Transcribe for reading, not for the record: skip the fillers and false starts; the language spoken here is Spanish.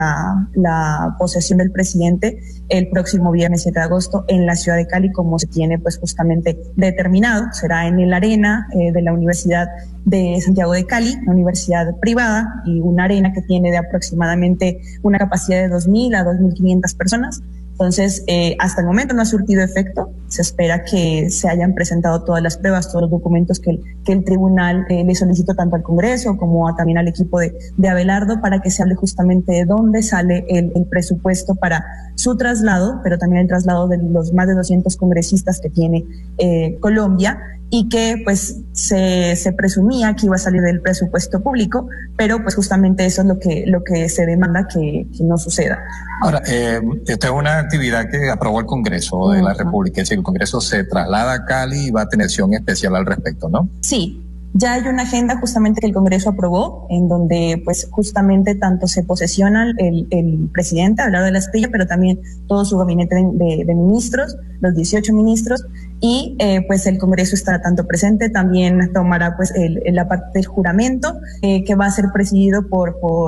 la posesión del presidente el próximo viernes 7 de agosto en la ciudad de Cali, como se tiene pues justamente determinado. Será en el arena de la Universidad de Santiago de Cali, una universidad privada y una arena que tiene de aproximadamente una capacidad de 2.000 a 2.500 personas. Entonces, hasta el momento no ha surtido efecto. Se espera que se hayan presentado todas las pruebas, todos los documentos que el tribunal le solicitó tanto al Congreso como también al equipo de Abelardo, para que se hable justamente de dónde sale el presupuesto para su traslado, pero también el traslado de los más de 200 congresistas que tiene Colombia, y que pues se presumía que iba a salir del presupuesto público, pero pues justamente eso es lo que se demanda que no suceda. Ahora, esta es una actividad que aprobó el Congreso de la República, es decir, el Congreso se traslada a Cali y va a tener sesión especial al respecto, ¿no? Sí. Ya hay una agenda justamente que el Congreso aprobó, en donde pues justamente tanto se posesiona el presidente, Abelardo de la Espriella, pero también todo su gabinete de ministros, los 18 ministros, y pues el Congreso estará tanto presente, también tomará pues la parte del juramento, que va a ser presidido por